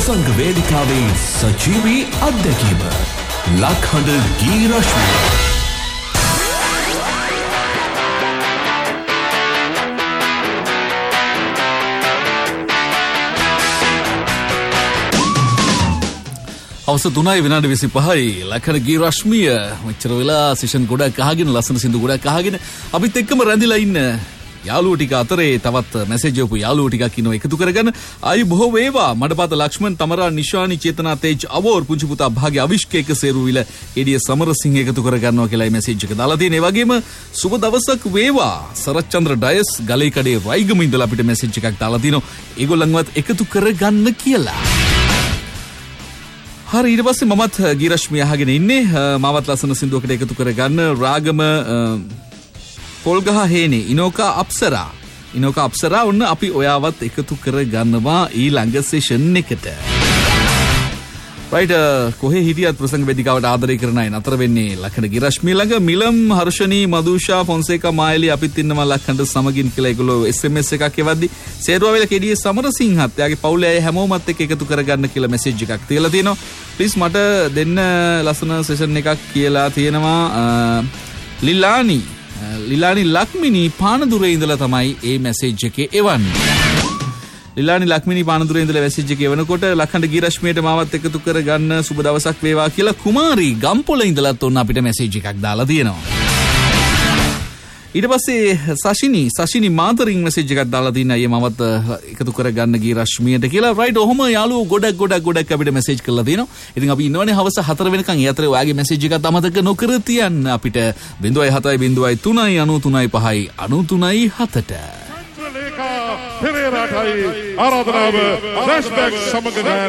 ප්‍රසංග වේදිකාවේ සජීවී අත්දැකීම ලක්හඬ ගී රශ්මිය. අවස 3:25 ලක්හඬ ගී රශ්මිය මෙච්චර වෙලා සෙෂන් ගොඩක් අහගෙන ලස්සන සින්දු ගොඩක් අහගෙන අපිත් එක්කම රැඳිලා ඉන්න යාළුවෝ ටික අතරේ තවත් මැසේජ් යවපු යාළුවෝ ටිකක් ඉන්නවා එකතු කරගෙන ආයි බොහෝ වේවා මඩපාත ලක්ෂ්මන් තමරා නිශානි චේතනා තේජ් අවෝර් පුංචි පුතා භාග්‍ය අවිෂ්කේක සේරුවිල එඩිය සමරසිංහ එකතු කරගන්නවා කියලා මැසේජ් එක දාලා තියෙන. ඒ වගේම සුබ දවසක් වේවා සරච්චන්ද්‍ර ඩයස් ගලේකඩේ රයිගම ඉඳලා අපිට මැසේජ් එකක් දාලා තිනවා. ඒගොල්ලන්වත් එකතු කරගන්න කියලා. හරි ඊට පස්සේ මමත් ගී රශ්මිය අහගෙන ඉන්නේ මාවත් ලස්සන සින්දුවකට එකතු කරගන්න රාගම පොල්ගහ හේනේ ඉනෝකා අප්සරා ඔන්න අපි ඔයාවත් එකතු කරගන්නවා ඊළඟ සෙෂන් එකට. රයිට් කොහේ හිටියත් ප්‍රසංග වේදිකාවට ආදරය කරන අය නතර වෙන්නේ ලක්හඬ ගී රශ්මිය ළඟ. මිලම් හර්ෂණී මදුෂා ෆොන්සේකා මායලි අපිත් ඉන්නවා ලක්හඬ සමගින් කියලා ඒගොල්ලෝ SMS එකක් එවද්දි සේරුවවිල කෙඩියේ සමරසිංහත් එයාගේ පවුලේ අය හැමෝමත් එක්ක එකතු කරගන්න කියලා මැසේජ් එකක් තියලා තියෙනවා. ප්ලීස් මට දෙන්න ලස්සන සෙෂන් එකක් කියලා තියෙනවා. ලිලානි ලක්මිනී පානදුරේ ඉඳලා තමයි ඒ මැසේජ් එකේ එවන්නේ. ලිලානි ලක්මිනී පානදුරේ ඉඳලා මැසේජ් එක එවනකොට ලක්හඬ ගී රශ්මියට මාවත් එකතු කරගන්න සුබ දවසක් වේවා කියලා කුමාරී ගම්පොළ ඉඳලත් ඔන්න අපිට මැසේජ් එකක් දාලා තියෙනවා. ඊට පස්සේ සශිනි මාතරින් මැසේජ් එකක් දාලා තියෙන අය මාවත් එකතු කරගන්න ගී රශ්මියට කියලා. රයිට් ඔහොම යාළුවෝ ගොඩක් අපිට මැසේජ් කරලා තියෙනවා. ඉතින් අපි ඉන්නවනේ හවස 4 වෙනකන්. ඒ අතරේ ඔයාගේ මැසේජ් එකත් අමතක නොකර තියන්න අපිට 0703935993 පෙරේරාටයි ආරාධනාව ෆ්ලෑෂ්බැක් සමග